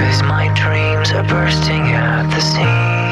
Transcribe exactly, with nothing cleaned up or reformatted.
'cause my dreams are bursting at the seams.